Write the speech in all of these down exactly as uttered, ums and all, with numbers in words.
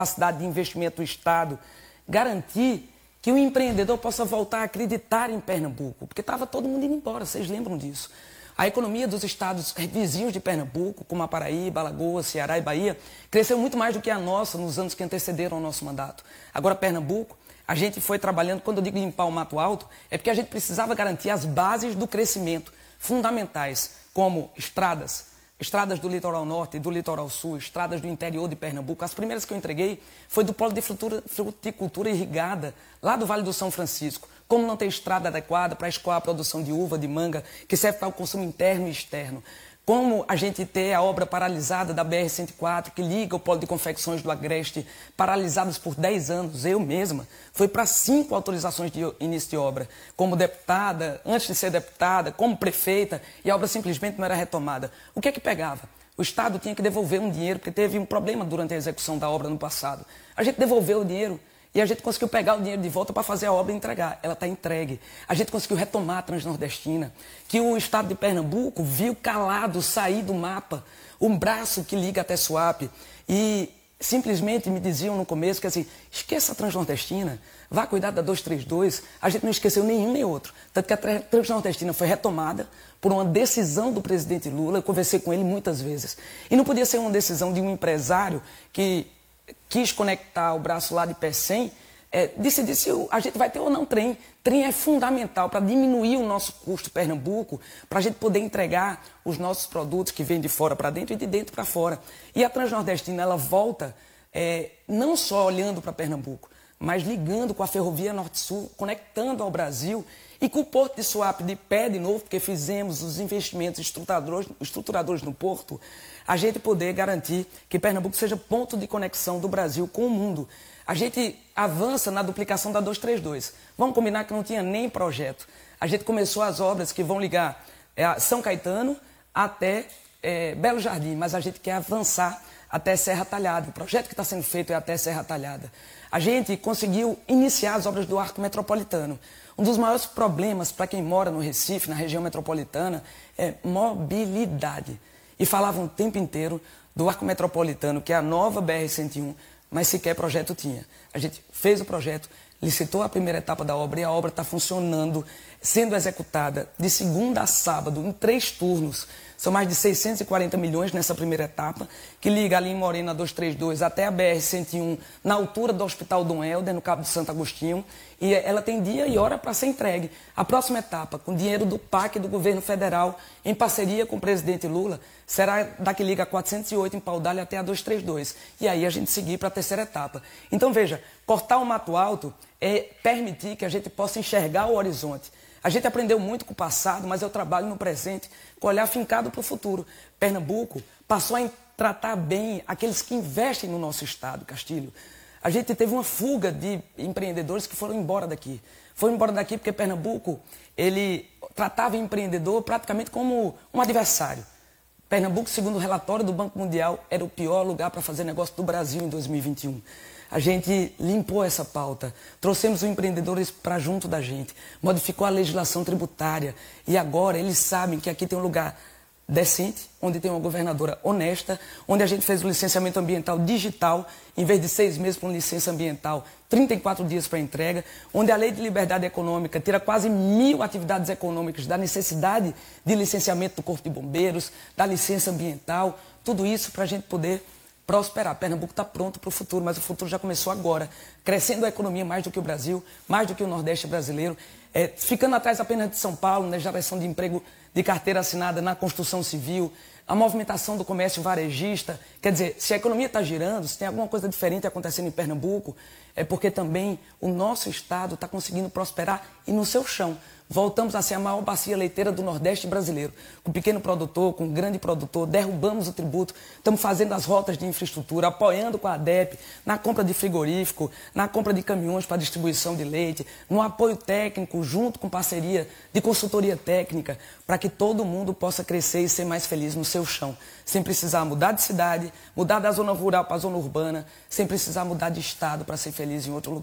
capacidade de investimento do Estado, garantir que o empreendedor possa voltar a acreditar em Pernambuco, porque estava todo mundo indo embora, vocês lembram disso. A economia dos estados vizinhos de Pernambuco, como a Paraíba, Alagoas, Ceará e Bahia, cresceu muito mais do que a nossa nos anos que antecederam o nosso mandato. Agora, Pernambuco, a gente foi trabalhando, quando eu digo limpar o mato alto, é porque a gente precisava garantir as bases do crescimento, fundamentais, como estradas, estradas do litoral norte e do litoral sul, estradas do interior de Pernambuco. As primeiras que eu entreguei foi do polo de fruticultura irrigada, lá do Vale do São Francisco. Como não ter estrada adequada para escoar a produção de uva, de manga, que serve para o consumo interno e externo. Como a gente ter a obra paralisada da B R cento e quatro, que liga o polo de confecções do Agreste, paralisadas por dez anos, eu mesma, foi para cinco autorizações de início de obra, como deputada, antes de ser deputada, como prefeita, e a obra simplesmente não era retomada. O que é que pegava? O Estado tinha que devolver um dinheiro, porque teve um problema durante a execução da obra no passado. A gente devolveu o dinheiro, e a gente conseguiu pegar o dinheiro de volta para fazer a obra e entregar. Ela está entregue. A gente conseguiu retomar a Transnordestina, que o estado de Pernambuco viu calado sair do mapa, um braço que liga até Suape. E simplesmente me diziam no começo que assim, esqueça a Transnordestina, vá cuidar da duzentos e trinta e dois. A gente não esqueceu nenhum nem outro. Tanto que a Transnordestina foi retomada por uma decisão do presidente Lula. Eu conversei com ele muitas vezes. E não podia ser uma decisão de um empresário que quis conectar o braço lá de Pecém, é, decidir se a gente vai ter ou não trem. Trem é fundamental para diminuir o nosso custo Pernambuco, para a gente poder entregar os nossos produtos que vêm de fora para dentro e de dentro para fora. E a Transnordestina, ela volta é, não só olhando para Pernambuco, mas ligando com a Ferrovia Norte-Sul, conectando ao Brasil e com o Porto de Suape de pé de novo, porque fizemos os investimentos estruturadores, estruturadores no Porto, a gente poder garantir que Pernambuco seja ponto de conexão do Brasil com o mundo. A gente avança na duplicação da duzentos e trinta e dois. Vamos combinar que não tinha nem projeto. A gente começou as obras que vão ligar é, São Caetano até é, Belo Jardim, mas a gente quer avançar até Serra Talhada. O projeto que está sendo feito é até Serra Talhada. A gente conseguiu iniciar as obras do Arco Metropolitano. Um dos maiores problemas para quem mora no Recife, na região metropolitana, é mobilidade. E falavam o tempo inteiro do Arco Metropolitano, que é a nova B R cento e um, mas sequer projeto tinha. A gente fez o projeto, licitou a primeira etapa da obra e a obra está funcionando, sendo executada de segunda a sábado, em três turnos. São mais de seiscentos e quarenta milhões nessa primeira etapa, que liga ali em Morena duzentos e trinta e dois até a B R cento e um, na altura do Hospital Dom Helder, no Cabo de Santo Agostinho, e ela tem dia e hora para ser entregue. A próxima etapa, com dinheiro do P A C do governo federal, em parceria com o presidente Lula, será da que liga a quatrocentos e oito em Paudalho até a duzentos e trinta e dois. E aí a gente seguir para a terceira etapa. Então veja, cortar o mato alto é permitir que a gente possa enxergar o horizonte. A gente aprendeu muito com o passado, mas eu trabalho no presente, com olhar fincado para o futuro. Pernambuco passou a tratar bem aqueles que investem no nosso estado, Castilho. A gente teve uma fuga de empreendedores que foram embora daqui. Foram embora daqui porque Pernambuco, ele tratava o empreendedor praticamente como um adversário. Pernambuco, segundo o relatório do Banco Mundial, era o pior lugar para fazer negócio do Brasil em dois mil e vinte e um. A gente limpou essa pauta, trouxemos os empreendedores para junto da gente, modificou a legislação tributária e agora eles sabem que aqui tem um lugar decente, onde tem uma governadora honesta, onde a gente fez o licenciamento ambiental digital, em vez de seis meses para uma licença ambiental, trinta e quatro dias para entrega, onde a lei de liberdade econômica tira quase mil atividades econômicas da necessidade de licenciamento do Corpo de Bombeiros, da licença ambiental, tudo isso para a gente poder prosperar. Pernambuco está pronto para o futuro, mas o futuro já começou agora, crescendo a economia mais do que o Brasil, mais do que o Nordeste brasileiro, é, ficando atrás apenas de São Paulo, na geração de emprego de carteira assinada na construção civil, a movimentação do comércio varejista. Quer dizer, se a economia está girando, se tem alguma coisa diferente acontecendo em Pernambuco, é porque também o nosso estado está conseguindo prosperar e no seu chão. Voltamos a ser a maior bacia leiteira do Nordeste brasileiro. Com pequeno produtor, com grande produtor, derrubamos o tributo, estamos fazendo as rotas de infraestrutura, apoiando com a ADEPE, na compra de frigorífico, na compra de caminhões para distribuição de leite, no apoio técnico, junto com parceria de consultoria técnica, para que todo mundo possa crescer e ser mais feliz no seu chão, sem precisar mudar de cidade, mudar da zona rural para a zona urbana, sem precisar mudar de estado para ser feliz em outro lugar.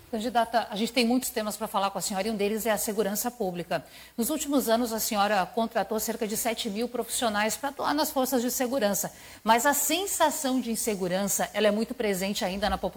Candidata, a gente tem muitos temas para falar com a senhora e um deles é a segurança pública. Nos últimos anos, a senhora contratou cerca de sete mil profissionais para atuar nas forças de segurança, mas a sensação de insegurança ela é muito presente ainda na população.